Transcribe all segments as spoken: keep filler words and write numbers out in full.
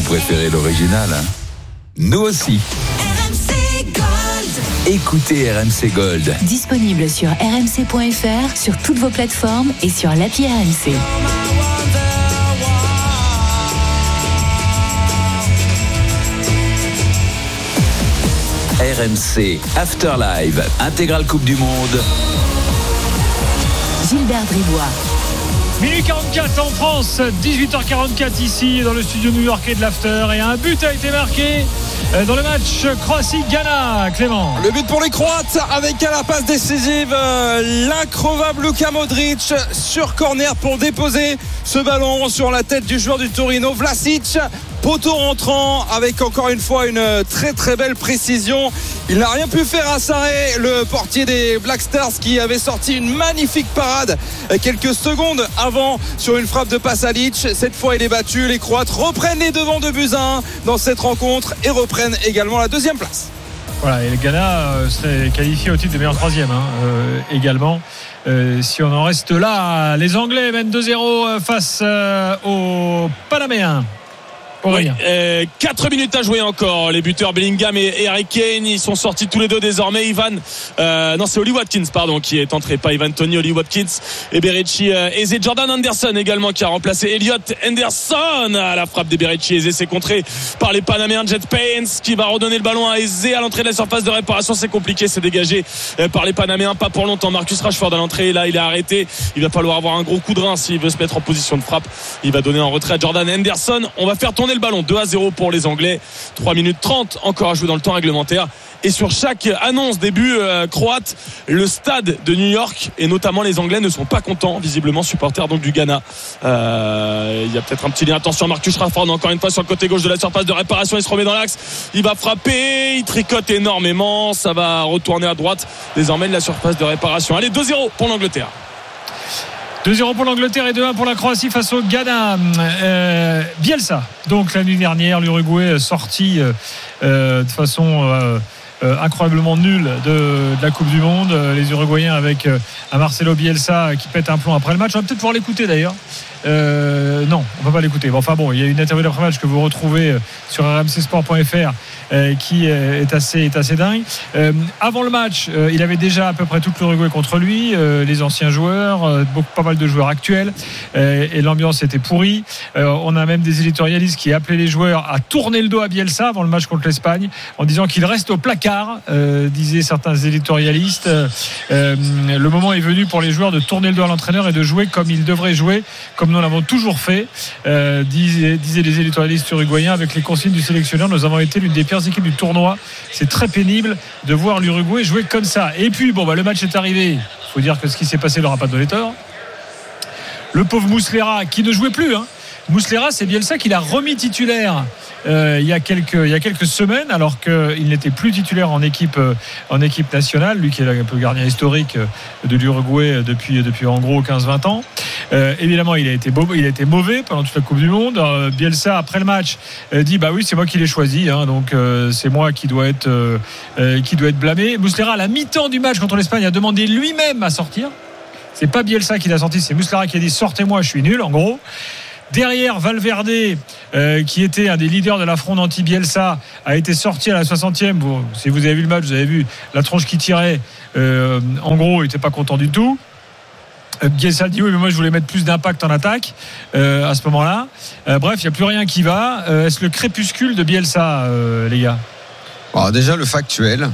préférez l'original, hein? Nous aussi. R M C Gold. Écoutez R M C Gold. Disponible sur r m c point f r, sur toutes vos plateformes et sur l'appli R M C. R M C Afterlive, intégrale Coupe du Monde. Gilbert Bribois. Minuit quarante-quatre en France, dix-huit heures quarante-quatre ici dans le studio new-yorkais de l'After, et un but a été marqué dans le match Croatie-Ghana. Clément. Le but pour les Croates avec à la passe décisive l'increvable Luka Modric sur corner pour déposer ce ballon sur la tête du joueur du Torino, Vlasic. Poteau rentrant avec encore une fois une très très belle précision. Il n'a rien pu faire à Sarré, le portier des Black Stars, qui avait sorti une magnifique parade quelques secondes avant sur une frappe de Pasalic. Cette fois il est battu. Les Croates reprennent les devants de buts à un dans cette rencontre et reprennent également la deuxième place. Voilà, et le Ghana serait qualifié au titre de meilleur troisième hein, euh, également. Euh, si on en reste là, les Anglais mènent deux zéro face euh, aux Panaméens. Oui, euh, quatre minutes à jouer encore. Les buteurs Bellingham et, et Harry Kane, ils sont sortis tous les deux désormais. Ivan, euh, non c'est Oli Watkins pardon qui est entré, pas Ivan Toney, Oli Watkins et Berechi euh, Eze. Jordan Henderson également qui a remplacé Elliot Henderson à la frappe des Berechi Eze. C'est contré par les Panaméens. Jet Paynes qui va redonner le ballon à Eze à l'entrée de la surface de réparation. C'est compliqué, c'est dégagé euh, par les Panaméens, pas pour longtemps. Marcus Rashford à l'entrée, là il est arrêté. Il va falloir avoir un gros coup de rein s'il veut se mettre en position de frappe. Il va donner en retrait à Jordan Henderson. On va faire tourner le ballon. deux à zéro pour les Anglais. trois minutes trente encore à jouer dans le temps réglementaire. Et sur chaque annonce début euh, croate, le stade de New York et notamment les Anglais ne sont pas contents, visiblement supporters donc du Ghana. Euh, il y a peut-être un petit lien. Attention, Marcus Rashford encore une fois sur le côté gauche de la surface de réparation. Il se remet dans l'axe. Il va frapper. Il tricote énormément. Ça va retourner à droite désormais de la surface de réparation. Allez, deux zéro pour l'Angleterre. deux zéro pour l'Angleterre et deux un pour la Croatie face au Ghana. Euh, Bielsa, donc la nuit dernière, l'Uruguay sorti euh, de façon euh, euh, incroyablement nulle de, de la Coupe du Monde. Les Uruguayens avec euh, un Marcelo Bielsa qui pète un plomb après le match. On va peut-être pouvoir l'écouter d'ailleurs. Euh, non, on va pas l'écouter. Bon, enfin bon, il y a une interview d'après-match que vous retrouvez sur r m c sport point f r euh, qui est assez, est assez dingue. Euh, avant le match, euh, il avait déjà à peu près toute l'Uruguay contre lui, euh, les anciens joueurs, euh, beaucoup, pas mal de joueurs actuels, euh, et l'ambiance était pourrie. Euh, on a même des éditorialistes qui appelaient les joueurs à tourner le dos à Bielsa avant le match contre l'Espagne, en disant qu'il reste au placard, euh, disaient certains éditorialistes. Euh, le moment est venu pour les joueurs de tourner le dos à l'entraîneur et de jouer comme ils devraient jouer, comme nous l'avons toujours fait, euh, disaient, disaient les éditorialistes uruguayens. Avec les consignes du sélectionneur, nous avons été l'une des pires équipes du tournoi. C'est très pénible de voir l'Uruguay jouer comme ça. Et puis bon, bah, le match est arrivé. Il faut dire que ce qui s'est passé leur a pas donné tort. Le pauvre Muslera qui ne jouait plus hein. Muslera, c'est Bielsa qui l'a remis titulaire euh, il y a quelques il y a quelques semaines, alors qu'il n'était plus titulaire en équipe euh, en équipe nationale, lui qui est un peu gardien historique de l'Uruguay depuis depuis en gros quinze vingt ans. Euh, évidemment, il a été beau, il a été mauvais pendant toute la Coupe du Monde. Euh, Bielsa après le match euh, dit bah oui, c'est moi qui l'ai choisi, hein, donc euh, c'est moi qui doit être euh, euh, qui doit être blâmé. Muslera à la mi-temps du match contre l'Espagne a demandé lui-même à sortir. C'est pas Bielsa qui l'a sorti, c'est Muslera qui a dit sortez-moi, je suis nul en gros. Derrière, Valverde, euh, qui était un des leaders de la fronde anti-Bielsa, a été sorti à la soixantième. Bon, si vous avez vu le match, vous avez vu la tronche qui tirait. Euh, en gros, il n'était pas content du tout. Euh, Bielsa dit oui, mais moi je voulais mettre plus d'impact en attaque euh, à ce moment-là. Euh, bref, il n'y a plus rien qui va. Euh, est-ce le crépuscule de Bielsa, euh, les gars ? Alors déjà, le factuel.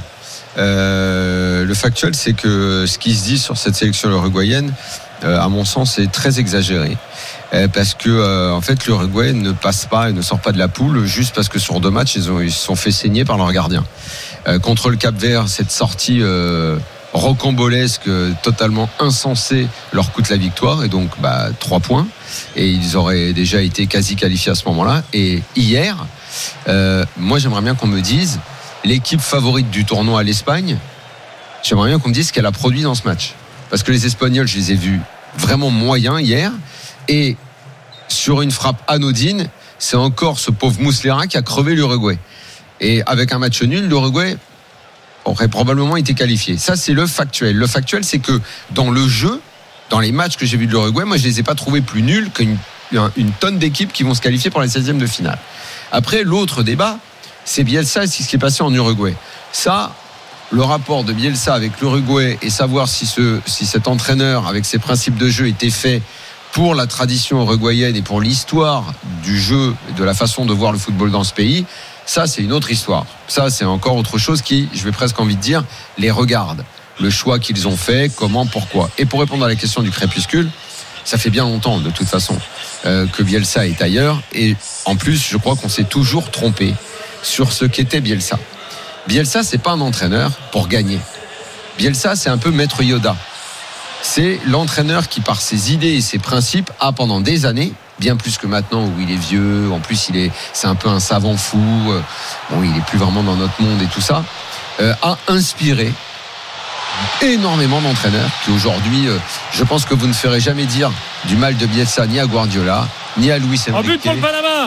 Euh, le factuel, c'est que ce qui se dit sur cette sélection uruguayenne, euh, à mon sens, est très exagéré. Parce que euh, en fait l'Uruguay ne passe pas et ne sort pas de la poule juste parce que sur deux matchs ils, ont, ils se sont fait saigner par leur gardien. Euh, contre le Cap-Vert, cette sortie euh, rocambolesque, totalement insensée, leur coûte la victoire et donc bah, trois points et ils auraient déjà été quasi qualifiés à ce moment-là. Et hier, euh, moi j'aimerais bien qu'on me dise l'équipe favorite du tournoi à l'Espagne. J'aimerais bien qu'on me dise ce qu'elle a produit dans ce match parce que les Espagnols, je les ai vus vraiment moyens hier. Et sur une frappe anodine, c'est encore ce pauvre Muslera qui a crevé l'Uruguay. Et avec un match nul, l'Uruguay aurait probablement été qualifié. Ça, c'est le factuel. Le factuel, c'est que dans le jeu, dans les matchs que j'ai vus de l'Uruguay, moi, je les ai pas trouvés plus nuls qu'une une tonne d'équipes qui vont se qualifier pour les seizièmes de finale. Après, l'autre débat, c'est Bielsa et ce qui s'est passé en Uruguay. Ça, le rapport de Bielsa avec l'Uruguay et savoir si, ce, si cet entraîneur, avec ses principes de jeu, était fait pour la tradition uruguayenne et pour l'histoire du jeu et de la façon de voir le football dans ce pays, ça, c'est une autre histoire. Ça, c'est encore autre chose qui, je vais presque envie de dire, les regarde. Le choix qu'ils ont fait, comment, pourquoi. Et pour répondre à la question du crépuscule, ça fait bien longtemps, de toute façon, euh, que Bielsa est ailleurs. Et en plus, je crois qu'on s'est toujours trompé sur ce qu'était Bielsa. Bielsa, c'est pas un entraîneur pour gagner. Bielsa, c'est un peu maître Yoda. C'est l'entraîneur qui, par ses idées et ses principes, a pendant des années, bien plus que maintenant où il est vieux, en plus il est, c'est un peu un savant fou, euh, bon, il est plus vraiment dans notre monde et tout ça, euh, a inspiré énormément d'entraîneurs qui aujourd'hui, euh, je pense que vous ne ferez jamais dire du mal de Bielsa ni à Guardiola, ni à Luis Enrique. En but pour le Panama.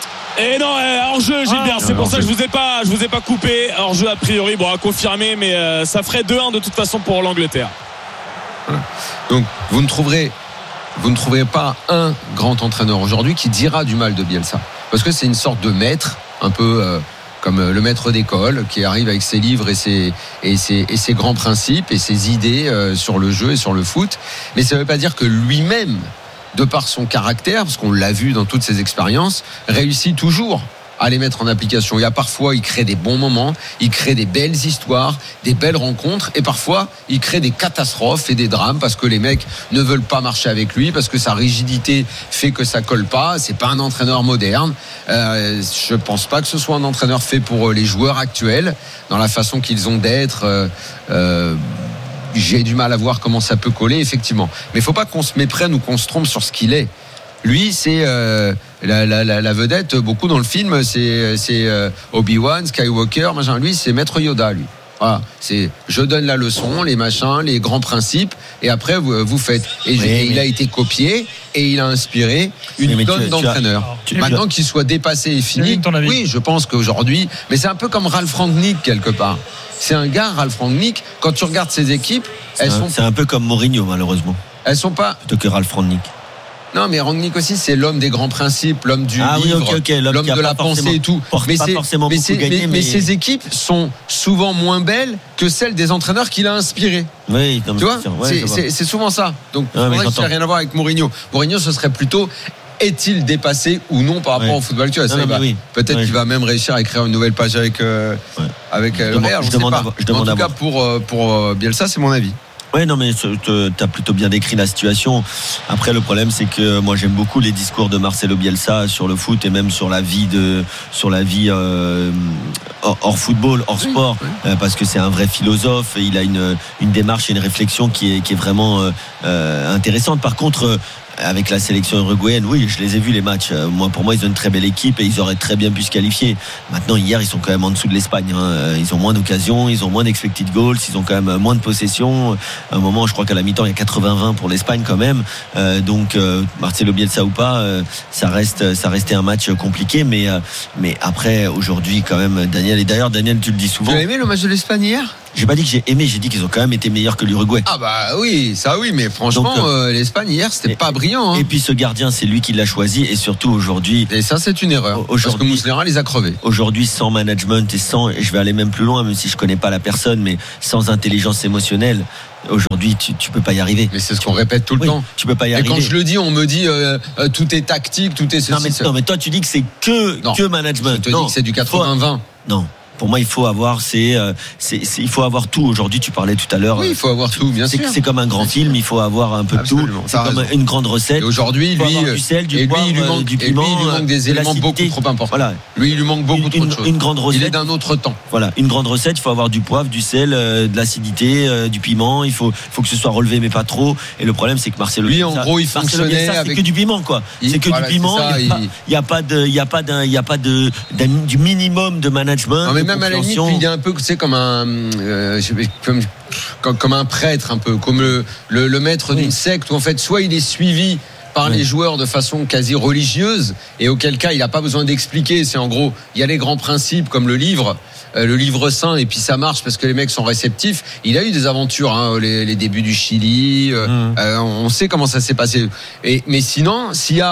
Et non, hors jeu, Gilbert, ah, c'est pour ça que je vous ai pas, je vous ai pas coupé. Hors jeu a priori, bon à confirmer, mais euh, ça ferait deux un de toute façon pour l'Angleterre. Voilà. Donc vous ne trouverez vous ne trouverez pas un grand entraîneur aujourd'hui qui dira du mal de Bielsa, parce que c'est une sorte de maître, un peu euh, comme le maître d'école qui arrive avec ses livres et ses, et ses, et ses grands principes et ses idées euh, sur le jeu et sur le foot. Mais ça ne veut pas dire que lui-même, de par son caractère, parce qu'on l'a vu dans toutes ses expériences, réussit toujours à les mettre en application. Il y a parfois, il crée des bons moments, il crée des belles histoires, des belles rencontres, et parfois, il crée des catastrophes et des drames parce que les mecs ne veulent pas marcher avec lui, parce que sa rigidité fait que ça colle pas. C'est pas un entraîneur moderne. Euh, je pense pas que ce soit un entraîneur fait pour les joueurs actuels, dans la façon qu'ils ont d'être. Euh, euh, j'ai du mal à voir comment ça peut coller, effectivement. Mais il faut pas qu'on se méprenne ou qu'on se trompe sur ce qu'il est. Lui, c'est euh, la, la, la, la vedette, beaucoup dans le film, c'est, c'est euh, Obi-Wan, Skywalker, machin. Lui, c'est Maître Yoda, lui. Voilà, c'est je donne la leçon, les machins, les grands principes, et après vous, vous faites. Et, oui, et il a été copié et il a inspiré une tonne d'entraîneurs. Tu, Maintenant qu'il soit dépassé et fini, oui, je pense qu'aujourd'hui, mais c'est un peu comme Ralf Rangnick quelque part. C'est un gars, Ralf Rangnick. Quand tu regardes ses équipes, c'est elles un, sont. C'est un peu comme Mourinho, malheureusement. Elles sont pas. Plutôt que Ralf Rangnick. Non, mais Rangnick aussi, c'est l'homme des grands principes, l'homme du ah, livre, oui, okay, okay, l'homme, l'homme de la pensée et tout. Mais, c'est, mais, c'est, gagné, mais, mais ces équipes sont souvent moins belles que celles des entraîneurs qu'il a inspirés. Oui, non, tu vois, ouais, c'est, c'est, c'est souvent ça. Donc, ouais, c'est vrai que ça n'a rien à voir avec Mourinho. Mourinho, ce serait plutôt est-il dépassé ou non par rapport ouais. au football actuel. Ça, non, va, oui. Peut-être ouais, qu'il je... va même réussir à écrire une nouvelle page avec euh, ouais. avec euh, le Real. Je, je demande, je demande en tout cas, pour pour Bielsa, c'est mon avis. Oui, non, mais tu as plutôt bien décrit la situation. Après, le problème, c'est que moi, j'aime beaucoup les discours de Marcelo Bielsa sur le foot et même sur la vie de, sur la vie euh, hors, hors football, hors oui, sport, oui. Euh, parce que c'est un vrai philosophe. Et il a une, une démarche et une réflexion qui est, qui est vraiment euh, intéressante. Par contre, avec la sélection uruguayenne, oui, je les ai vus les matchs. Moi, pour moi, ils ont une très belle équipe et ils auraient très bien pu se qualifier. Maintenant, hier, ils sont quand même en dessous de l'Espagne. Hein. Ils ont moins d'occasions, ils ont moins d'expected goals, ils ont quand même moins de possession. À un moment, je crois qu'à la mi-temps, il y a quatre-vingts vingt pour l'Espagne quand même. Euh, donc, euh, Marcelo Bielsa ou pas, euh, ça reste, ça restait un match compliqué. Mais, euh, mais après, aujourd'hui, quand même, Daniel. Et d'ailleurs, Daniel, tu le dis souvent. Tu as aimé le match de l'Espagne hier ? J'ai pas dit que j'ai aimé, j'ai dit qu'ils ont quand même été meilleurs que l'Uruguay. Ah bah oui, ça oui, mais franchement, donc, euh, l'Espagne hier, c'était et, pas brillant. Hein. Et puis ce gardien, c'est lui qui l'a choisi, et surtout aujourd'hui. Et ça, c'est une erreur. Parce que Muslera les a crevés. Aujourd'hui, sans management et sans, et je vais aller même plus loin, même si je connais pas la personne, mais sans intelligence émotionnelle. Aujourd'hui, tu, tu peux pas y arriver. Mais c'est ce qu'on répète tout le oui, temps. Tu peux pas y et arriver. Et quand je le dis, on me dit euh, euh, tout est tactique, tout est ceci. Non mais, non, mais toi, tu dis que c'est que non, que management. Je te non, dis que c'est du quatre-vingts vingt. Non. Pour moi, il faut avoir, c'est, c'est, c'est, il faut avoir tout. Aujourd'hui, tu parlais tout à l'heure. Oui, il faut avoir tout, bien c'est, sûr. C'est comme un grand film, il faut avoir un peu de tout. C'est comme raison. Une grande recette. Et aujourd'hui, lui, du sel, du et lui, poivre, il lui manque, du piment, et lui, il lui manque des éléments beaucoup trop importants. Voilà. Lui, il lui manque beaucoup une, trop de une, choses. Une grande recette. Il est d'un autre temps. Voilà, une grande recette. Il faut avoir du poivre, du sel, euh, de l'acidité, euh, du piment. Il faut, faut que ce soit relevé, mais pas trop. Et le problème, c'est que Marcelo. Lui, en gros, il fonctionnait avec. C'est que du piment, quoi. C'est que du piment. Il y a pas de, il y a pas d'un, il y a pas de, du minimum de management. Non, mais même à la limite, il y a un peu, tu sais, comme un Euh, comme, comme, comme un prêtre un peu, comme le, le, le maître oui. d'une secte où en fait soit il est suivi par oui. les joueurs de façon quasi religieuse et auquel cas il n'a pas besoin d'expliquer, c'est en gros il y a les grands principes comme le livre euh, le livre saint et puis ça marche parce que les mecs sont réceptifs. Il a eu des aventures hein, les, les débuts du Chili euh, mmh. euh, on sait comment ça s'est passé et, mais sinon s'il y a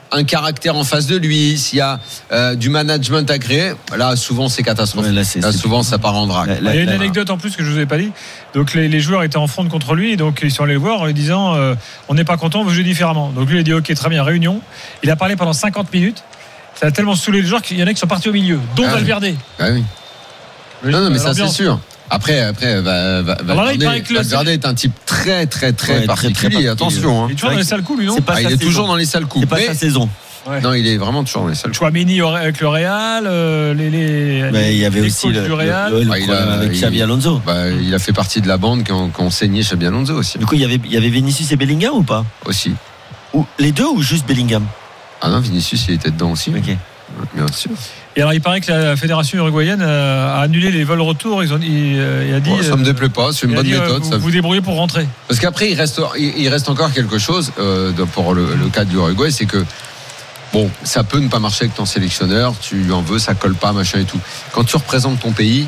un caractère en face de lui, s'il y a euh, du management à créer, là souvent c'est catastrophique. Ouais, là, c'est, là c'est souvent ça part en drague. Il y a une anecdote en plus que je vous ai pas dit. Donc les, les joueurs étaient en fronde contre lui, donc ils sont allés le voir en lui disant euh, on n'est pas content, on veut jouer différemment. Donc lui il a dit ok, très bien, réunion. Il a parlé pendant cinquante minutes. Ça a tellement saoulé les joueurs qu'il y en a qui sont partis au milieu, dont ah Valverde. Oui. Ah oui. Non, non, mais ça c'est sûr. Après, après, va, va, Alors là, il paraît Valverde, que le- Valverde est un type très, très, très Ouais, très, très particulier. particulier. Attention. Il Hein. est toujours dans les sales coups, lui, non C'est pas Ah, sa il est saison. toujours dans les sales coups. C'est pas mais- sa saison. Ouais. Non, il est vraiment toujours dans les sales coups. Chouameni au- avec le Real, euh, les, les, Mais il y avait les aussi coachs le, du le, Real. le, le Ah, il problème a- avec il- Xabi Alonso. Bah, il a fait partie de la bande qui ont, qui ont saigné Xabi Alonso aussi. Du coup, il y avait, il y avait Vinicius et Bellingham ou pas? Aussi. Ou les deux ou juste Bellingham? Ah non, Vinicius, il était dedans aussi. Ok. Bien sûr. Et alors il paraît que la fédération uruguayenne euh, a annulé les vols retour. Ils ont, il, euh, il a dit. Bon, ça me déplaît pas, c'est une il a bonne dit, euh, méthode. Vous ça. vous débrouillez pour rentrer. Parce qu'après, il reste, il il reste encore quelque chose euh, de- pour le, le cas de l'Uruguay, c'est que bon, ça peut ne pas marcher avec ton sélectionneur, tu lui en veux, ça colle pas, machin et tout. Quand tu représentes ton pays,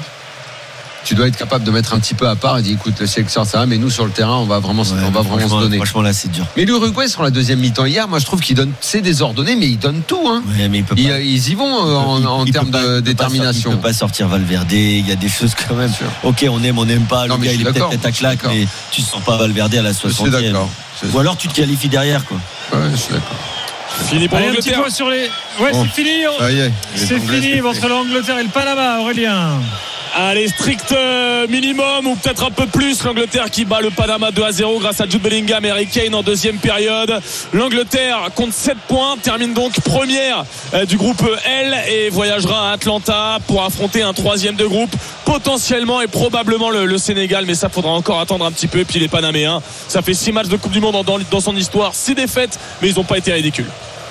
tu dois être capable de mettre un petit peu à part et dire écoute, le sélectionneur ça va, mais nous sur le terrain, on va vraiment, se- Ouais, on va vraiment se franchement- donner. Franchement, là, c'est dur. Mais l'Uruguay sur la deuxième mi-temps hier, moi je trouve qu'ils donnent, c'est désordonné, mais ils donnent tout. Hein. Ouais, mais il peut pas. Ils, ils y vont euh, en, Il- en il peut termes pas- de il peut pas détermination. sortir- Il peut pas sortir Valverde. Il y a des choses quand même. Ok, on aime, on n'aime pas. Non, Le mais gars, je il suis est peut-être d'accord, tête à je suis claque, d'accord. mais tu sens pas Valverde à la Je suis soixantième. d'accord. Je- Ou alors tu te qualifies derrière, quoi. Ouais, je suis d'accord. Fini pour Allez, un petit l'Angleterre. point sur les. Ouais, Bon. c'est fini. Ça y est, les C'est Anglais, fini c'est entre fait. l'Angleterre et le Panama, Aurélien. Allez, strict euh, minimum ou peut-être un peu plus. L'Angleterre qui bat le Panama deux à zéro grâce à Jude Bellingham et Harry Kane en deuxième période. L'Angleterre compte sept points, termine donc première euh, du groupe L et voyagera à Atlanta pour affronter un troisième de groupe, potentiellement et probablement le, le Sénégal, mais ça faudra encore attendre un petit peu. Et puis les Panaméens, ça fait six matchs de Coupe du Monde dans, dans son histoire, six défaites, mais ils n'ont pas été ridicules.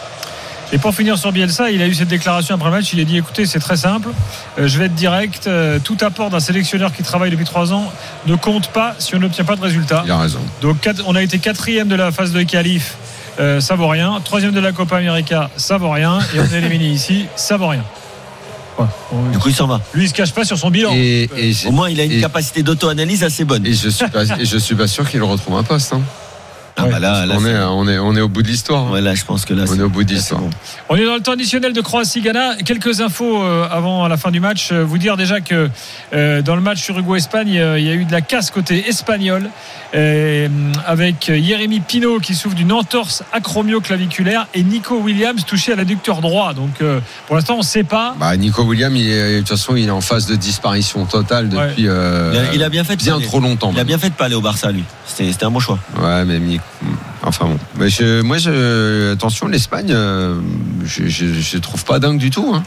Et pour finir sur Bielsa, il a eu cette déclaration après le match. Il a dit écoutez, c'est très simple, euh, je vais être direct. euh, tout apport d'un sélectionneur qui travaille depuis trois ans ne compte pas si on n'obtient pas de résultat. Il a raison. Donc quatre- on a été quatrième de la phase de qualif, euh, ça vaut rien. Troisième de la Copa América, ça vaut rien. Et on est éliminé ici, ça vaut rien. Voilà. Bon, Du coup, il s'en va. lui, il se cache pas sur son bilan. Et, et, Au moins, il a une et- capacité d'auto-analyse assez bonne. et je suis pas, et je suis pas sûr qu'il retrouve un poste. Hein. Ah bah là, là, on, c'est- est, on, est, on est au bout de l'histoire. hein. Ouais, là, je pense que là, On c'est- est au bout de là, l'histoire. c'est bon. On est dans le temps additionnel de Croatie-Ghana. Quelques infos euh, avant la fin du match. Euh, Vous dire déjà que euh, dans le match Uruguay-Espagne, euh, il y a eu de la casse côté espagnol euh, avec Jérémy Pino qui souffre d'une entorse acromioclaviculaire et Nico Williams touché à l'adducteur droit. Donc euh, pour l'instant, on ne sait pas. Bah, Nico Williams, il est, de toute façon, il est en phase de disparition totale depuis euh, Il a, il a bien fait de bien pas aller- trop longtemps. Il a bien fait de pas aller au Barça, lui. C'était, c'était un bon choix. Ouais, mais Nico- enfin bon. Mais je, moi, je, attention, l'Espagne, euh, je, je, je trouve pas dingue du tout. Hein.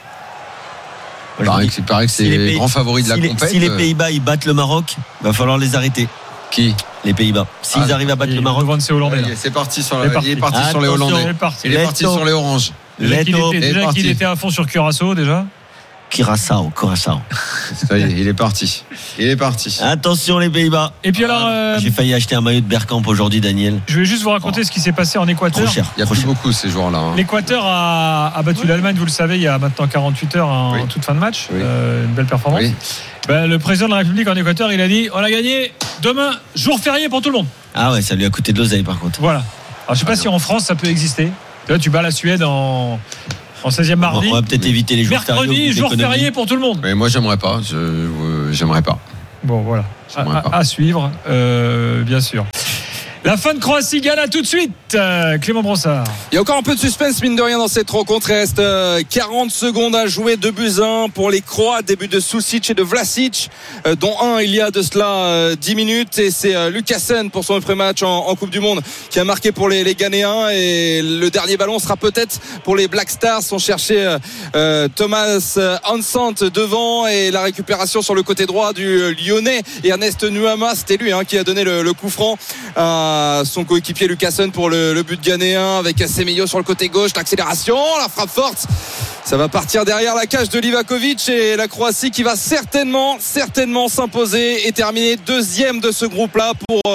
Il Moi, je paraît me que, il paraît que c'est si les les pays- grands favoris de la si les, compète. si les euh, Pays-Bas ils battent le Maroc, va falloir les arrêter. Qui Les Pays-Bas. S'ils Ah, arrivent à battre Et le Maroc, devant ces Hollandais. là. Ouais, c'est parti sur, Il est la- parti. il est parti sur les Attention, Hollandais. Il est parti. Il est parti Leto. sur les oranges. Déjà qu'il Leto était, est déjà parti. qu'il était à fond sur Curaçao déjà. Curaçao, Curaçao. Ça y est, il est parti. Il est parti. Attention les Pays-Bas. Et puis alors, euh, J'ai failli acheter un maillot de Bergkamp aujourd'hui, Daniel. je vais juste vous raconter ce qui s'est passé en Trop Équateur. cher. Il y a trop plus cher. beaucoup ces joueurs-là. hein. L'Équateur a, a battu l'Allemagne, vous le savez, il y a maintenant quarante-huit heures en Oui. toute fin de match. Oui. Euh, une belle performance. Oui. Ben, le président de la République en Équateur, il a dit on a gagné demain, jour férié pour tout le monde. Ah ouais, ça lui a coûté de l'oseille par contre. Voilà. Alors je sais pas si en France ça peut exister. Là, tu bats la Suède en, en seizième mardi. On va peut-être éviter les jours fériés. Mercredi, au- jour d'économie. férié pour tout le monde. Mais moi, j'aimerais pas. Je, euh, j'aimerais pas. Bon, voilà. J'aimerais À, pas. à- à suivre, euh, bien sûr. La fin de Croatie-Ghana tout de suite. Euh, Clément Brossard. Il y a encore un peu de suspense, mine de rien, dans cette rencontre. Il reste euh, quarante secondes à jouer, deux buts à un pour les Croates. Début de Susic et de Vlasic, euh, dont un il y a de cela euh, dix minutes. Et c'est euh, Lucassen pour son premier match en, en Coupe du Monde qui a marqué pour les, les Ghanéens. Et le dernier ballon sera peut-être pour les Black Stars. On cherchait euh, euh, Thomas euh, Hansant devant et la récupération sur le côté droit du euh, Lyonnais. Et Ernest Nuama, c'était lui hein, qui a donné le, le coup franc à son coéquipier Lucassen pour le, le but ghanéen avec Semedo sur le côté gauche, l'accélération, la frappe forte, ça va partir derrière la cage de Livakovic et la Croatie qui va certainement certainement s'imposer et terminer deuxième de ce groupe là pour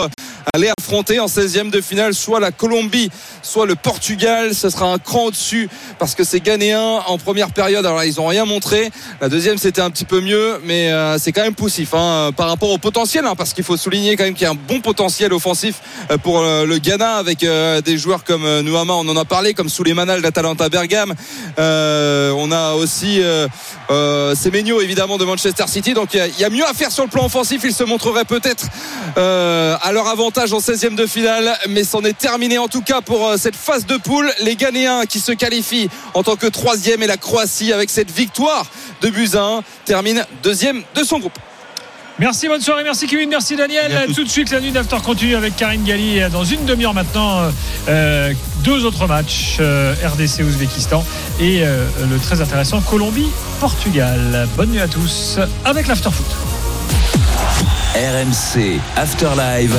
aller affronter en seizième de finale soit la Colombie, soit le Portugal. Ce sera un cran au-dessus parce que ces Ghanéens en première période, alors ils n'ont rien montré. La deuxième c'était un petit peu mieux, mais euh, c'est quand même poussif hein, par rapport au potentiel, hein, parce qu'il faut souligner quand même qu'il y a un bon potentiel offensif pour euh, le Ghana avec euh, des joueurs comme euh, Nuama, on en a parlé, comme Souleymana d'Atalanta Bergame. Euh, on a aussi euh, euh, Semenyo évidemment de Manchester City. Donc il y, y a mieux à faire sur le plan offensif. Il se montrerait peut-être euh, à leur avantage en seizième de finale, mais c'en est terminé en tout cas pour euh, cette phase de poule. Les Ghanéens qui se qualifient en tant que troisième et la Croatie avec cette victoire de buts à un termine deuxième de son groupe. Merci, bonne soirée, merci Kevin, merci Daniel. Tout de suite la nuit d'After continue avec Karine Galli dans une demi-heure maintenant. Euh, deux autres matchs, euh, R D C Ouzbékistan et euh, le très intéressant Colombie Portugal. Bonne nuit à tous avec l'After Foot. R M C After Live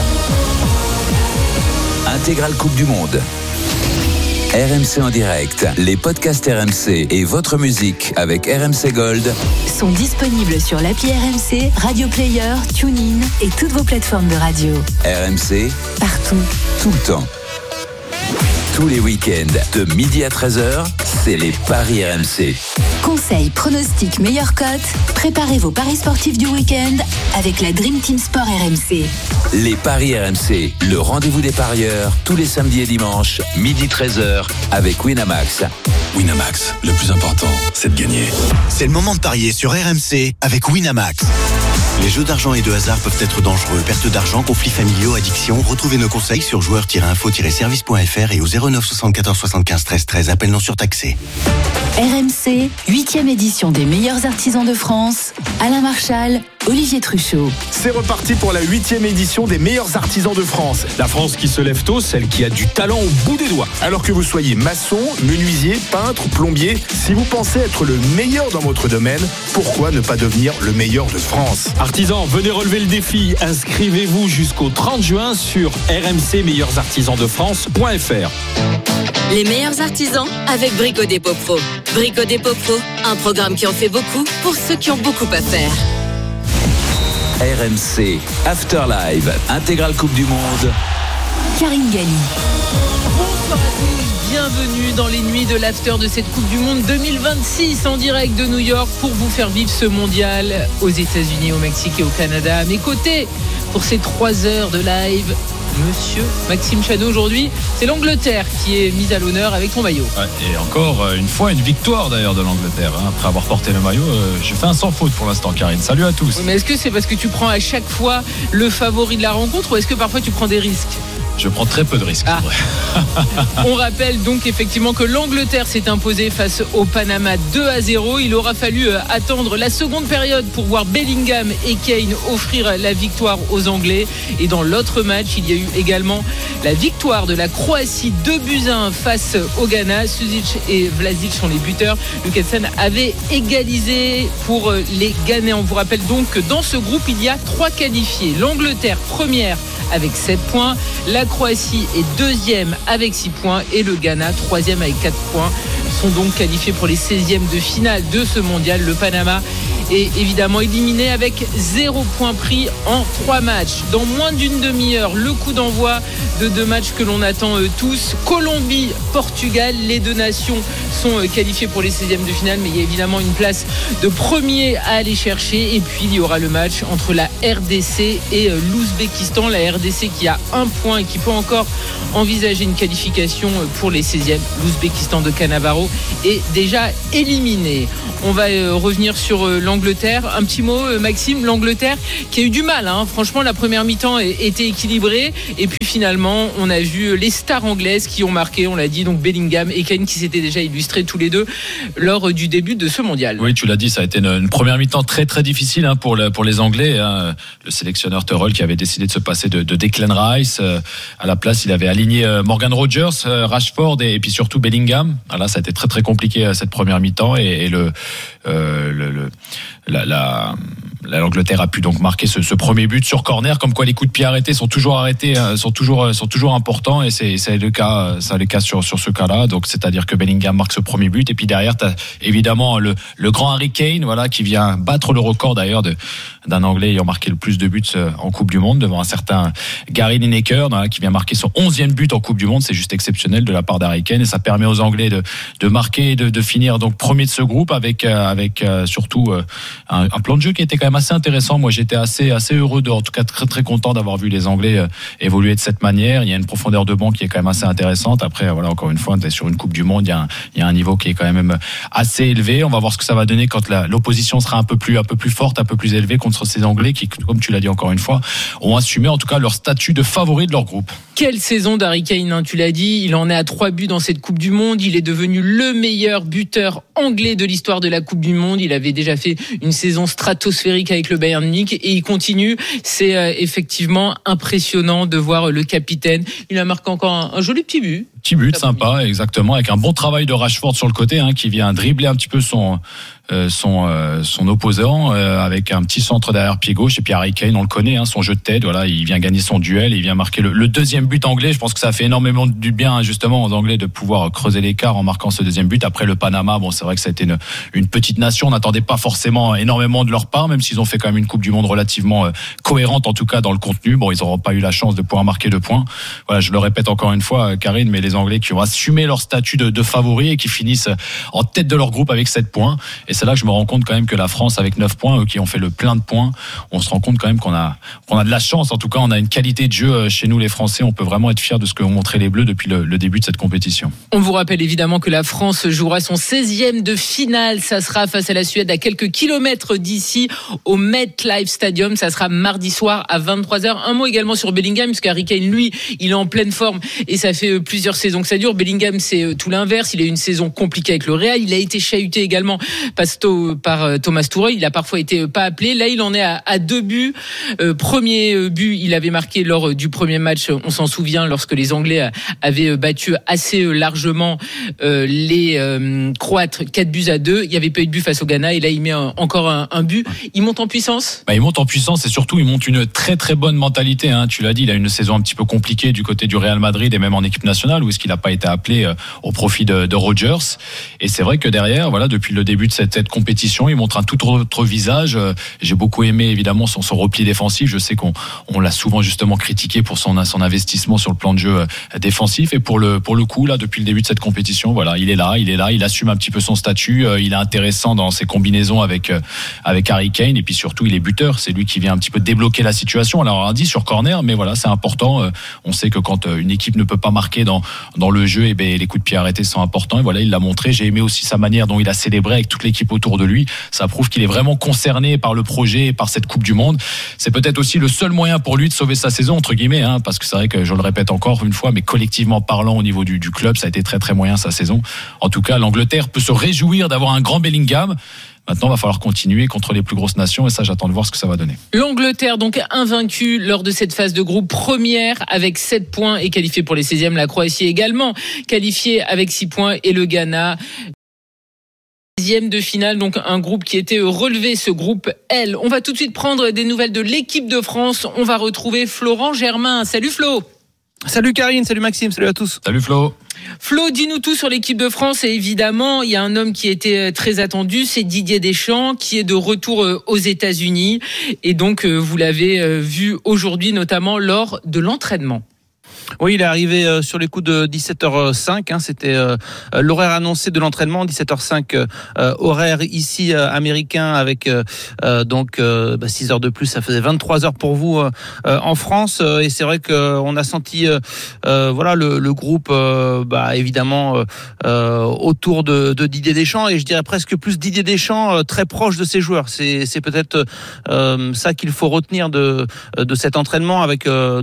Intégrale Coupe du Monde. R M C en direct, les podcasts R M C et votre musique avec R M C Gold sont disponibles sur l'appli R M C, Radio Player, TuneIn et toutes vos plateformes de radio. R M C, partout, tout le temps. Tous les week-ends, de midi à treize heures, c'est les paris R M C. Conseils, pronostics, meilleures cotes, préparez vos paris sportifs du week-end avec la Dream Team Sport R M C. Les paris R M C, le rendez-vous des parieurs, tous les samedis et dimanches, midi treize heures, avec Winamax. Winamax, le plus important, c'est de gagner. C'est le moment de parier sur R M C avec Winamax. Les jeux d'argent et de hasard peuvent être dangereux. Perte d'argent, conflits familiaux, addiction. Retrouvez nos conseils sur joueurs tiret info tiret service point f r et au zéro neuf soixante-quatorze soixante-quinze treize treize. Appel non surtaxé. R M C, huitième édition des meilleurs artisans de France. Alain Marchal, Olivier Truchot. C'est reparti pour la huitième édition des meilleurs artisans de France. La France qui se lève tôt, celle qui a du talent au bout des doigts. Alors que vous soyez maçon, menuisier, peintre, plombier, si vous pensez être le meilleur dans votre domaine, pourquoi ne pas devenir le meilleur de France ? Artisans, venez relever le défi. Inscrivez-vous jusqu'au trente juin sur r m c meilleurs artisans de france point f r. Les meilleurs artisans avec Brico Dépôt Pro. Brico Dépôt Pro, un programme qui en fait beaucoup pour ceux qui ont beaucoup à faire. R M C After Live, intégrale Coupe du Monde. Karine Galli. Bonsoir à tous, bienvenue dans les nuits de l'after de cette Coupe du Monde deux mille vingt-six en direct de New York pour vous faire vivre ce mondial aux États-Unis, au Mexique et au Canada. À mes côtés, pour ces trois heures de live, Monsieur Maxime Chano. Aujourd'hui, c'est l'Angleterre qui est mise à l'honneur avec ton maillot. Ouais, et encore une fois, une victoire d'ailleurs de l'Angleterre. Hein. Après avoir porté le maillot, euh, je fais un sans faute pour l'instant, Karine. Salut à tous. Oui, mais est-ce que c'est parce que tu prends à chaque fois le favori de la rencontre ou est-ce que parfois tu prends des risques ? Je prends très peu de risques. Ah. On rappelle donc effectivement que l'Angleterre s'est imposée face au Panama deux à zéro. Il aura fallu attendre la seconde période pour voir Bellingham et Kane offrir la victoire aux Anglais. Et dans l'autre match, il y a eu également la victoire de la Croatie deux buts à un face au Ghana. Susic et Vlasic sont les buteurs. Lukasen avait égalisé pour les Ghanéens. On vous rappelle donc que dans ce groupe, il y a trois qualifiés. L'Angleterre première avec sept points. La Croatie est deuxième avec six points et le Ghana troisième avec quatre points. Ils sont donc qualifiés pour les seizièmes de finale de ce mondial. Le Panama est évidemment éliminé avec zéro point pris en trois matchs. Dans moins d'une demi-heure, le coup d'envoi de deux matchs que l'on attend euh, tous. Colombie, Portugal, les deux nations sont euh, qualifiées pour les seizièmes de finale, mais il y a évidemment une place de premier à aller chercher. Et puis il y aura le match entre la R D C et euh, l'Ouzbékistan. La R D C qui a un point et qui peut encore envisager une qualification euh, pour les seizièmes. L'Ouzbékistan de Cannavaro est déjà éliminé. On va euh, revenir sur euh, l'Angleterre. Un petit mot, euh, Maxime, l'Angleterre qui a eu du mal. Hein. Franchement, la première mi-temps était équilibrée. Et puis finalement, on a vu les stars anglaises qui ont marqué, on l'a dit, donc Bellingham et Kane qui s'étaient déjà illustrés tous les deux lors du début de ce mondial. Oui, tu l'as dit, ça a été une, une première mi-temps très très difficile hein, pour, le, pour les Anglais. Hein. Le sélectionneur Tuchel qui avait décidé de se passer de, de Declan Rice. Euh, à la place, il avait aligné euh, Morgan Rogers, euh, Rashford et, et puis surtout Bellingham. Ah, là, ça a été très très compliqué euh, cette première mi-temps et, et le, euh, le, le la, la l'Angleterre a pu donc marquer ce, ce premier but sur corner, comme quoi les coups de pied arrêtés sont toujours arrêtés, sont toujours, sont toujours importants, et c'est, c'est le cas, ça le cas sur, sur ce cas-là. Donc, c'est-à-dire que Bellingham marque ce premier but, et puis derrière, t'as évidemment le, le grand Harry Kane, voilà, qui vient battre le record d'ailleurs de, d'un Anglais ayant marqué le plus de buts en Coupe du Monde, devant un certain Gary Lineker, voilà, qui vient marquer son onzième but en Coupe du Monde. C'est juste exceptionnel de la part d'Harry Kane, et ça permet aux Anglais de, de marquer, de, de finir donc premier de ce groupe avec, avec surtout un, un plan de jeu qui était quand même assez intéressant. Moi, j'étais assez, assez heureux, de, en tout cas très très content d'avoir vu les Anglais évoluer de cette manière. Il y a une profondeur de banc qui est quand même assez intéressante. Après, voilà, encore une fois, on est sur une Coupe du Monde, il y a un, il y a un niveau qui est quand même assez élevé. On va voir ce que ça va donner quand la, l'opposition sera un peu plus, un peu plus forte, un peu plus élevée contre ces Anglais qui, comme tu l'as dit encore une fois, ont assumé en tout cas leur statut de favori de leur groupe. Quelle saison d'Harry Kane, hein, tu l'as dit, il en est à trois buts dans cette Coupe du Monde. Il est devenu le meilleur buteur anglais de l'histoire de la Coupe du Monde. Il avait déjà fait une saison stratosphérique avec le Bayern Munich, et il continue. C'est euh, effectivement impressionnant de voir le capitaine. Il a marqué encore un, un joli petit but. Petit but sympa, exactement, avec un bon travail de Rashford sur le côté, hein, qui vient dribbler un petit peu son euh, son euh, son opposant euh, avec un petit centre derrière pied gauche. Et puis Harry Kane, on le connaît, hein, son jeu de tête, voilà, il vient gagner son duel, il vient marquer le, le deuxième but anglais. Je pense que ça a fait énormément du bien, hein, justement aux Anglais de pouvoir creuser l'écart en marquant ce deuxième but. Après le Panama, bon, c'est vrai que ça a été une, une petite nation, on n'attendait pas forcément énormément de leur part, même s'ils ont fait quand même une Coupe du Monde relativement euh, cohérente, en tout cas dans le contenu. Bon, ils n'auront pas eu la chance de pouvoir marquer deux points. Voilà, je le répète encore une fois, Karine, mais les Anglais qui ont assumé leur statut de, de favoris et qui finissent en tête de leur groupe avec sept points. Et c'est là que je me rends compte quand même que la France, avec neuf points, eux qui ont fait le plein de points, on se rend compte quand même qu'on a, qu'on a de la chance. En tout cas, on a une qualité de jeu chez nous, les Français. On peut vraiment être fiers de ce que ont montré les Bleus depuis le, le début de cette compétition. On vous rappelle évidemment que la France jouera son seizième de finale. Ça sera face à la Suède à quelques kilomètres d'ici, au MetLife Stadium. Ça sera mardi soir à vingt-trois heures. Un mot également sur Bellingham, puisque Harry Kane, lui, il est en pleine forme et ça fait plusieurs saisons que ça dure. Bellingham, c'est tout l'inverse. Il a eu une saison compliquée avec le Real. Il a été chahuté également par Thomas Tuchel. Il a parfois été pas appelé. Là, il en est à, à deux buts. Euh, premier but, il avait marqué lors du premier match. On s'en souvient, lorsque les Anglais avaient battu assez largement euh, les euh, Croates, quatre buts à deux. Il n'y avait pas eu de but face au Ghana. Et là, il met un, encore un, un but. Il monte en puissance. Bah, il monte en puissance et surtout, il monte une très très bonne mentalité. Hein. Tu l'as dit, il a une saison un petit peu compliquée du côté du Real Madrid et même en équipe nationale, où est-ce qu'il n'a pas été appelé euh, au profit de, de Rodgers. Et c'est vrai que derrière, voilà, depuis le début de cette, cette compétition, il montre un tout autre visage. J'ai beaucoup aimé évidemment son, son repli défensif. Je sais qu'on on l'a souvent justement critiqué pour son, son investissement sur le plan de jeu défensif. Et pour le, pour le coup, là, depuis le début de cette compétition, voilà, il est là, il est là, il assume un petit peu son statut. Il est intéressant dans ses combinaisons avec, avec Harry Kane. Et puis surtout, il est buteur. C'est lui qui vient un petit peu débloquer la situation. Alors, on a dit sur corner, mais voilà, c'est important. On sait que quand une équipe ne peut pas marquer dans, dans le jeu, et bien, les coups de pied arrêtés sont importants. Et voilà, il l'a montré. J'ai aimé aussi sa manière dont il a célébré avec toute l'équipe autour de lui. Ça prouve qu'il est vraiment concerné par le projet et par cette Coupe du Monde. C'est peut-être aussi le seul moyen pour lui de sauver sa saison, entre guillemets, hein, parce que c'est vrai que je le répète encore une fois, mais collectivement parlant au niveau du, du club, ça a été très très moyen sa saison. En tout cas, l'Angleterre peut se réjouir d'avoir un grand Bellingham. Maintenant, il va falloir continuer contre les plus grosses nations, et ça, j'attends de voir ce que ça va donner. L'Angleterre, donc invaincue lors de cette phase de groupe, première avec sept points et qualifiée pour les seizièmes. La Croatie également qualifiée avec six points, et le Ghana de finale, donc un groupe qui était relevé, ce groupe L. On va tout de suite prendre des nouvelles de l'équipe de France. On va retrouver Florent Germain. Salut Flo. Salut Karine, salut Maxime, salut à tous. Salut Flo. Flo, dis-nous tout sur l'équipe de France. Et évidemment, il y a un homme qui était très attendu, c'est Didier Deschamps, qui est de retour aux États-Unis. Et donc, vous l'avez vu aujourd'hui, notamment lors de l'entraînement. Oui, il est arrivé euh, sur les coups de dix-sept heures cinq. Hein, c'était euh, l'horaire annoncé de l'entraînement, dix-sept heures cinq euh, horaire ici euh, américain, avec euh, donc euh, bah, six heures de plus. Ça faisait vingt-trois heures pour vous euh, en France. Euh, et c'est vrai qu'on a senti euh, euh, voilà le, le groupe euh, bah, évidemment euh, autour de, de Didier Deschamps, et je dirais presque plus Didier Deschamps euh, très proche de ses joueurs. C'est, c'est peut-être euh, ça qu'il faut retenir de, de cet entraînement, avec euh, donc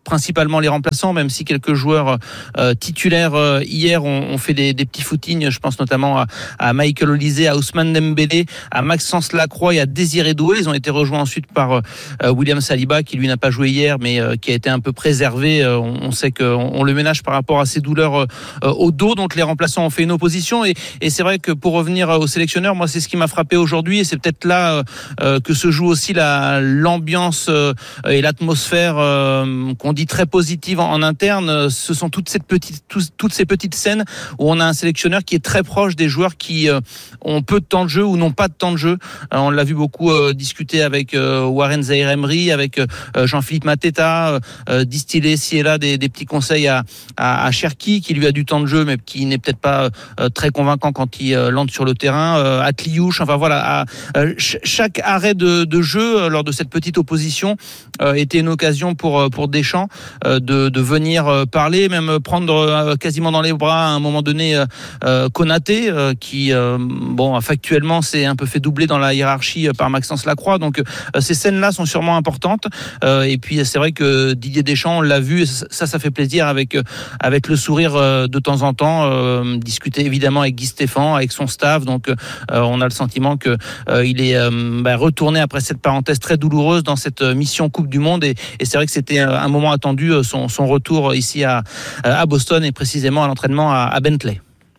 principalement les remplaçants, même si quelques joueurs euh, titulaires euh, hier ont, ont fait des, des petits footings. Je pense notamment à, à Michael Olise, à Ousmane Dembélé, à Maxence Lacroix et à Désiré Doué. Ils ont été rejoints ensuite par euh, William Saliba, qui lui n'a pas joué hier, mais euh, qui a été un peu préservé. Euh, on, on sait qu'on on le ménage par rapport à ses douleurs euh, au dos, donc les remplaçants ont fait une opposition. Et, et c'est vrai que pour revenir au sélectionneur, moi c'est ce qui m'a frappé aujourd'hui, et c'est peut-être là euh, que se joue aussi la, l'ambiance euh, et l'atmosphère euh, qu'on dit très positive en, en interne. Ce sont toutes ces petites, tout, toutes ces petites scènes où on a un sélectionneur qui est très proche des joueurs qui euh, ont peu de temps de jeu ou n'ont pas de temps de jeu. Euh, on l'a vu beaucoup euh, discuter avec euh, Warren Zaïre-Emery, avec euh, Jean-Philippe Mateta, euh, distiller ci et là des, des petits conseils à, à, à Cherki, qui lui a du temps de jeu mais qui n'est peut-être pas euh, très convaincant quand il euh, lance sur le terrain. Euh, Atliouche, enfin voilà, à, euh, ch- chaque arrêt de, de jeu euh, lors de cette petite opposition euh, était une occasion pour pour Deschamps euh, de, de venir euh, parler, même prendre euh, quasiment dans les bras à un moment donné euh, euh, Konaté, euh, qui euh, bon factuellement s'est un peu fait doubler dans la hiérarchie euh, par Maxence Lacroix. Donc euh, ces scènes-là sont sûrement importantes. Euh, et puis c'est vrai que Didier Deschamps, on l'a vu, ça, ça fait plaisir avec euh, avec le sourire euh, de temps en temps. Euh, discuter évidemment avec Guy Stéphane, avec son staff. Donc euh, on a le sentiment que euh, il est euh, bah, retourné après cette parenthèse très douloureuse dans cette mission Coupe du Monde. Et, et c'est vrai que c'était un moment attendu, son, son retour ici à, à Boston et précisément à l'entraînement à, à Bentley.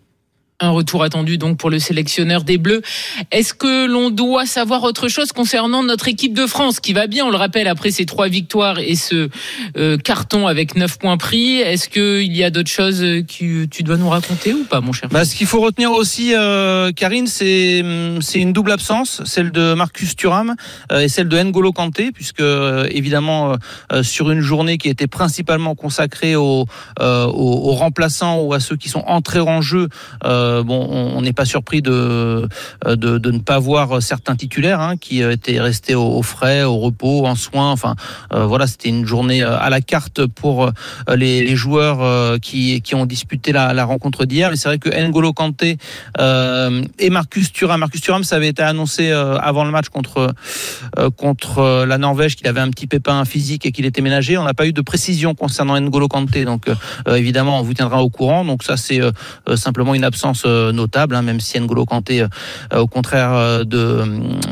Un retour attendu donc pour le sélectionneur des Bleus. Est-ce que l'on doit savoir autre chose concernant notre équipe de France qui va bien, on le rappelle, après ces trois victoires et ce euh, carton avec neuf points pris? Est-ce qu'il y a d'autres choses que tu dois nous raconter ou pas, mon cher? Bah, ce qu'il faut retenir aussi, euh, Karine, c'est, c'est une double absence, celle de Marcus Thuram euh, et celle de N'Golo Kanté, puisque euh, évidemment euh, sur une journée qui était principalement consacrée aux, euh, aux, aux remplaçants ou à ceux qui sont entrés en jeu, euh, bon, on n'est pas surpris de, de de ne pas voir certains titulaires hein, qui étaient restés au, au frais, au repos, en soins. Enfin, euh, voilà, c'était une journée à la carte pour les, les joueurs euh, qui qui ont disputé la, la rencontre d'hier. Mais c'est vrai que N'Golo Kanté euh, et Marcus Thuram, Marcus Thuram, ça avait été annoncé euh, avant le match contre euh, contre la Norvège qu'il avait un petit pépin physique et qu'il était ménagé. On n'a pas eu de précision concernant N'Golo Kanté, donc euh, évidemment on vous tiendra au courant. Donc ça c'est euh, simplement une absence notable, hein, même si N'Golo Kanté, euh, au contraire euh, de,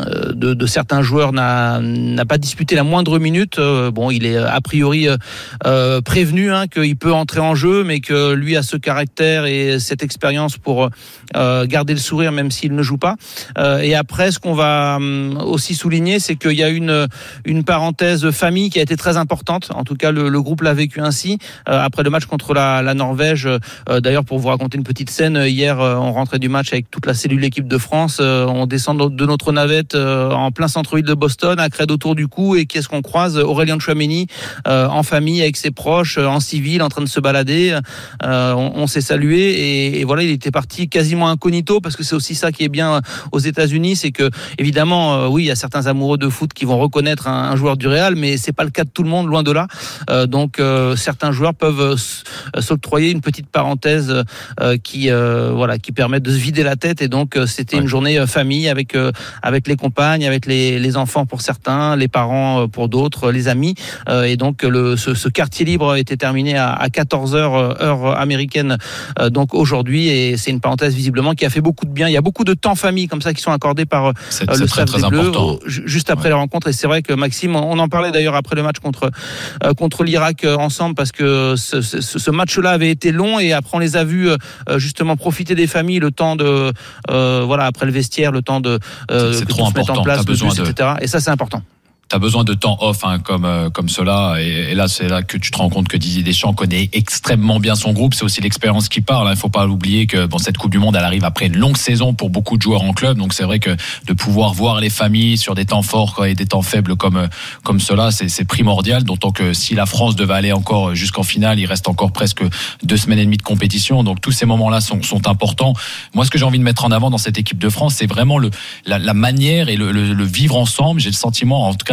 de de certains joueurs, n'a n'a pas disputé la moindre minute. Euh, bon, il est a priori euh, prévenu hein, qu'il peut entrer en jeu, mais que lui a ce caractère et cette expérience pour euh, garder le sourire même s'il ne joue pas. Euh, et après, ce qu'on va aussi souligner, c'est qu'il y a une une parenthèse famille qui a été très importante. En tout cas, le, le groupe l'a vécu ainsi euh, après le match contre la, la Norvège. Euh, d'ailleurs, pour vous raconter une petite scène, hier on rentrait du match avec toute la cellule équipe de France, on descend de notre navette en plein centre-ville de Boston, à Crède autour du cou, et qu'est-ce qu'on croise? Aurélien Tchouaméni en famille avec ses proches, en civil, en train de se balader. On, on s'est salué et, et voilà, il était parti quasiment incognito, parce que c'est aussi ça qui est bien aux États-Unis, c'est que évidemment, oui, il y a certains amoureux de foot qui vont reconnaître un, un joueur du Real, mais c'est pas le cas de tout le monde, loin de là. Donc certains joueurs peuvent s'octroyer une petite parenthèse qui euh, voilà, qui permettent de se vider la tête. Et donc euh, c'était ouais. une journée euh, famille avec euh, avec les compagnes, avec les les enfants pour certains, les parents euh, pour d'autres, les amis. Euh, et donc le ce, ce quartier libre était terminé à, à quatorze heures euh, heure américaine. Euh, donc aujourd'hui, et c'est une parenthèse visiblement qui a fait beaucoup de bien. Il y a beaucoup de temps famille comme ça qui sont accordés par euh, c'est, le c'est staff très, des très Bleus important. juste après ouais. la rencontre. Et c'est vrai que Maxime, on en parlait d'ailleurs après le match contre euh, contre l'Irak euh, ensemble, parce que ce, ce, ce match-là avait été long, et après on les a vus euh, justement profiter des familles, le temps de euh, voilà, après le vestiaire, le temps de euh, c'est que trop tout se mette en place, T'as le besoin bus, de... et cetera. Et ça c'est important. T'as besoin de temps off hein, comme euh, comme cela, et, et là c'est là que tu te rends compte que Didier Deschamps connaît extrêmement bien son groupe. C'est aussi l'expérience qui parle. Il hein. faut pas l'oublier que bon, cette Coupe du Monde, elle arrive après une longue saison pour beaucoup de joueurs en club. Donc c'est vrai que de pouvoir voir les familles sur des temps forts quoi, et des temps faibles comme comme cela, c'est, c'est primordial. D'autant que si la France devait aller encore jusqu'en finale, il reste encore presque deux semaines et demie de compétition. Donc tous ces moments-là sont sont importants. Moi, ce que j'ai envie de mettre en avant dans cette équipe de France, c'est vraiment le la, la manière et le, le, le vivre ensemble. J'ai le sentiment, en tout cas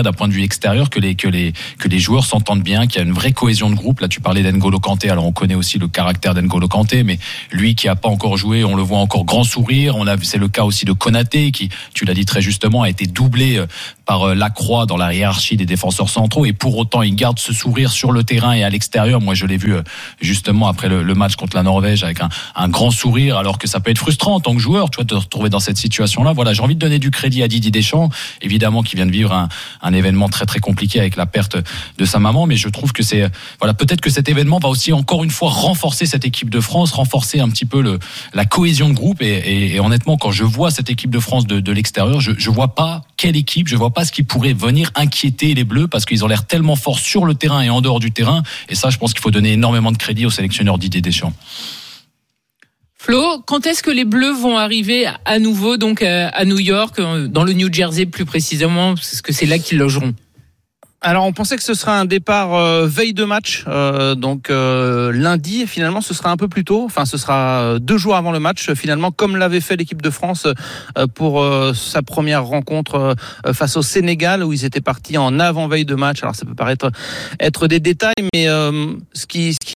d'un point de vue extérieur que les que les que les joueurs s'entendent bien, qu'il y a une vraie cohésion de groupe. Là, tu parlais d'N'Golo Kanté. Alors, on connaît aussi le caractère d'N'Golo Kanté, mais lui qui a pas encore joué, on le voit encore grand sourire. On a, c'est le cas aussi de Konaté, qui, tu l'as dit très justement, a été doublé par Lacroix dans la hiérarchie des défenseurs centraux, et pour autant, il garde ce sourire sur le terrain et à l'extérieur. Moi, je l'ai vu justement après le, le match contre la Norvège avec un, un grand sourire, alors que ça peut être frustrant en tant que joueur, tu vois, de te retrouver dans cette situation-là. Voilà, j'ai envie de donner du crédit à Didier Deschamps, évidemment, qui vient de vivre un, un événement très très compliqué avec la perte de sa maman, mais je trouve que c'est, voilà, peut-être que cet événement va aussi encore une fois renforcer cette équipe de France, renforcer un petit peu le, la cohésion de groupe, et, et, et honnêtement, quand je vois cette équipe de France de, de l'extérieur, je, je vois pas quelle équipe, je vois pas ce qui pourrait venir inquiéter les Bleus, parce qu'ils ont l'air tellement forts sur le terrain et en dehors du terrain, et ça, je pense qu'il faut donner énormément de crédit au sélectionneur Didier Deschamps. Flo, quand est-ce que les Bleus vont arriver à nouveau donc à New York, dans le New Jersey plus précisément, parce que c'est là qu'ils logeront? Alors on pensait que ce serait un départ euh, veille de match, euh, donc euh, lundi. Finalement, ce sera un peu plus tôt. Enfin, ce sera deux jours avant le match. Finalement, comme l'avait fait l'équipe de France euh, pour euh, sa première rencontre euh, face au Sénégal, où ils étaient partis en avant-veille de match. Alors ça peut paraître être des détails, mais euh, ce qui, ce qui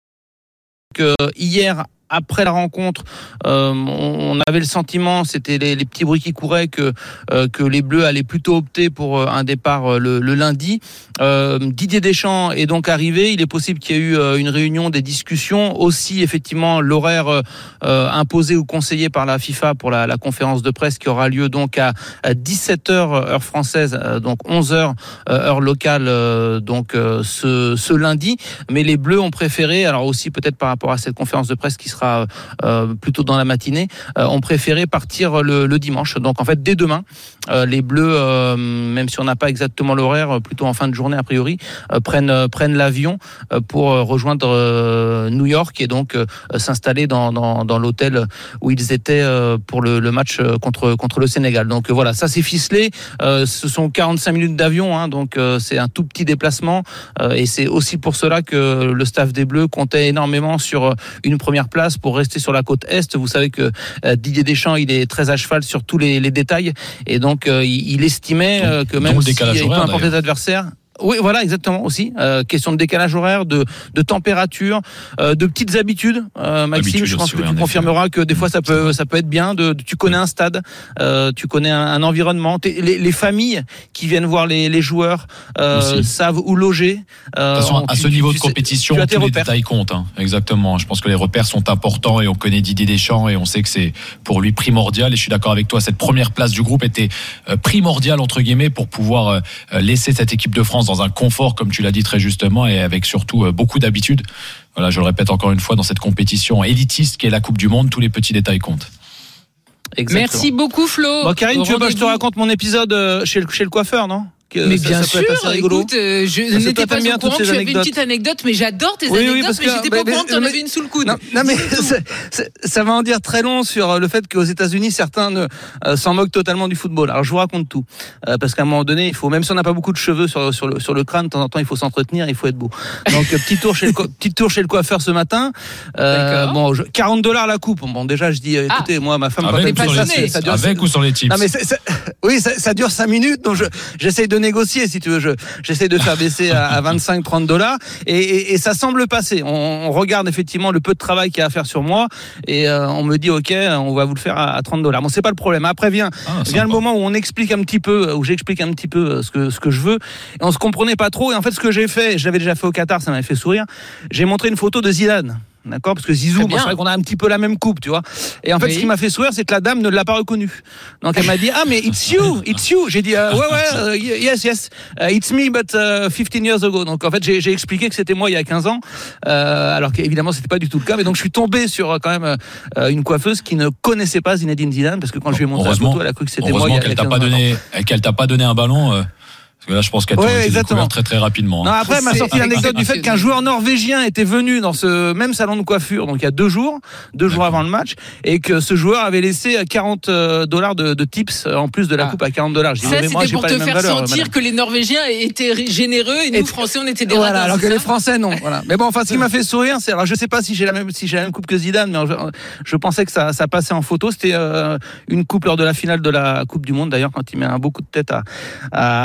que hier, après la rencontre, euh, on avait le sentiment, c'était les, les petits bruits qui couraient, que euh, que les Bleus allaient plutôt opter pour un départ le, le lundi. Euh, Didier Deschamps est donc arrivé. Il est possible qu'il y ait eu euh, une réunion, des discussions. Aussi, effectivement, l'horaire euh, imposé ou conseillé par la FIFA pour la, la conférence de presse qui aura lieu donc à, à dix-sept heures heure française, euh, donc onze heures euh, heure locale, euh, donc euh, ce, ce lundi. Mais les Bleus ont préféré, alors aussi peut-être par rapport à cette conférence de presse qui sera Euh, plutôt dans la matinée, euh, ont préféré partir le, le dimanche. Donc en fait dès demain, euh, les Bleus, euh, même si on n'a pas exactement l'horaire, plutôt en fin de journée a priori, euh, prennent euh, prennent l'avion euh, pour rejoindre euh, New York et donc euh, s'installer dans, dans dans l'hôtel où ils étaient euh, pour le, le match contre contre le Sénégal. Donc euh, voilà, ça c'est ficelé. Euh, ce sont quarante-cinq minutes d'avion, hein, donc euh, c'est un tout petit déplacement euh, et c'est aussi pour cela que le staff des Bleus comptait énormément sur une première place pour rester sur la côte Est. Vous savez que euh, Didier Deschamps, il est très à cheval sur tous les, les détails, et donc euh, il, il estimait euh, que même si peu importe les adversaires. Oui, voilà, exactement aussi. Euh, question de décalage horaire, de, de température, euh, de petites habitudes. Euh, Maxime, Habitude je pense que tu oui, confirmeras que des fois ça peut ça peut être bien. De, de tu connais un stade, euh, tu connais un, un environnement. Les, les familles qui viennent voir les, les joueurs euh, savent où loger. Euh, de toute façon, à ce tu, niveau tu, de compétition, tous les détails comptent. Hein. Exactement. Je pense que les repères sont importants et on connaît Didier Deschamps et on sait que c'est pour lui primordial. Et je suis d'accord avec toi, cette première place du groupe était primordiale entre guillemets pour pouvoir laisser cette équipe de France dans un confort, comme tu l'as dit très justement, et avec surtout beaucoup d'habitude. Voilà, je le répète encore une fois, dans cette compétition élitiste qui est la Coupe du Monde, tous les petits détails comptent. Exactement. Merci beaucoup Flo. Bon, Karine, tu veux pas que je te raconte mon épisode chez le, chez le coiffeur, non? Mais ça, bien ça sûr, écoute, euh, je parce n'étais pas au courant que tu avais une petite anecdote, mais j'adore tes oui, anecdotes, oui, parce mais que, j'étais pas au courant que tu en avais une sous le coude. Non, non mais c'est, c'est, ça va en dire très long sur le fait qu'aux États-Unis, certains ne, euh, s'en moquent totalement du football. Alors je vous raconte tout, euh, parce qu'à un moment donné, il faut, même si on n'a pas beaucoup de cheveux sur, sur, le, sur le crâne, de temps en temps, il faut s'entretenir, il faut être beau. Donc petit tour chez le, petit tour chez le coiffeur ce matin. Euh, bon, je, quarante dollars la coupe. Bon, déjà, je dis, écoutez, ah. moi, ma femme, avec, quand ou, ça, ça, ça dure, avec ou sans les tips. Non mais c'est, c'est, oui, ça, ça dure cinq minutes, donc je, j'essaye de négocier, si tu veux. Je, j'essaie de faire baisser à, à vingt-cinq trente dollars et, et, et ça semble passer. On, on regarde effectivement le peu de travail qu'il y a à faire sur moi et euh, on me dit ok, on va vous le faire à, à trente dollars. Bon, c'est pas le problème. Après vient, ah, vient le moment où on explique un petit peu, où j'explique un petit peu ce que, ce que je veux. Et on se comprenait pas trop. Et en fait, ce que j'ai fait, je l'avais déjà fait au Qatar, ça m'avait fait sourire. J'ai montré une photo de Zidane. D'accord, parce que Zizou, moi, c'est vrai qu'on a un petit peu la même coupe, tu vois. Et en fait, oui. Ce qui m'a fait sourire, c'est que la dame ne l'a pas reconnu. Donc elle m'a dit, ah mais it's you, it's you. J'ai dit, euh, ouais ouais, uh, yes yes, uh, it's me, but uh, fifteen years ago. Donc en fait, j'ai, j'ai expliqué que c'était moi il y a quinze ans, euh, alors qu'évidemment c'était pas du tout le cas. Mais donc je suis tombé sur quand même euh, une coiffeuse qui ne connaissait pas Zinedine Zidane, parce que quand je lui ai montré la photo, elle a cru que c'était moi il y a qu'elle t'a pas donné, qu'elle t'a pas donné un ballon. Euh... Parce que là, je pense qu'elle ouais, a découvert très très rapidement. Non, après, elle m'a sorti l'anecdote du fait qu'un joueur norvégien était venu dans ce même salon de coiffure, donc il y a deux jours, deux jours avant le match, et que ce joueur avait laissé quarante dollars de, de tips en plus de la coupe à quarante dollars. Ça, c'était moi, pour te faire valeurs, sentir madame. Que les Norvégiens étaient généreux et nous, et Français, on était des voilà, radins, alors que ça les Français, non. Voilà. Mais bon, enfin, ce qui m'a fait sourire, c'est, alors je sais pas si j'ai la même, si j'ai la même coupe que Zidane, mais je, je pensais que ça, ça passait en photo. C'était euh, une coupe lors de la finale de la Coupe du Monde, d'ailleurs, quand il met un beaucoup de tête à, à, à ma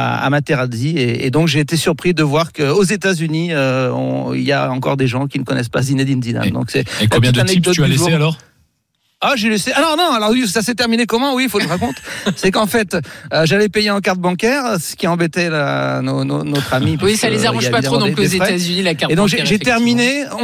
Materazzi. Et, et donc, j'ai été surpris de voir qu'aux États-Unis, euh, on, il y a encore des gens qui ne connaissent pas Zinedine Zidane. Et, donc, c'est et combien de tips tu as laissé alors? Ah, j'ai laissé. Alors non, alors oui, ça s'est terminé comment? Oui, il faut que je raconte. C'est qu'en fait, euh, j'allais payer en carte bancaire, ce qui embêtait la, nos, nos, notre ami. Oui, ça les arrange pas trop, donc aux États-Unis, la carte bancaire. Et donc j'ai, j'ai terminé.